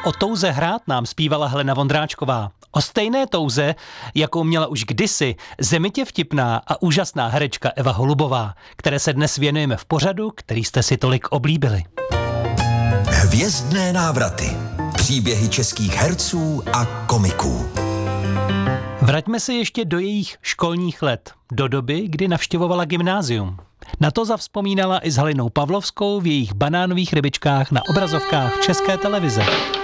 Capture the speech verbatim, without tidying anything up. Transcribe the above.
O touze hrát nám zpívala Helena Vondráčková. O stejné touze, jakou měla už kdysi zemitě vtipná a úžasná herečka Eva Holubová, které se dnes věnujeme v pořadu, který jste si tolik oblíbili. Hvězdné návraty. Příběhy českých herců a komiků. Vraťme se ještě do jejich školních let, do doby, kdy navštěvovala gymnázium. Na to zavzpomínala i s Halinou Pavlovskou v jejich Banánových rybičkách na obrazovkách České televize.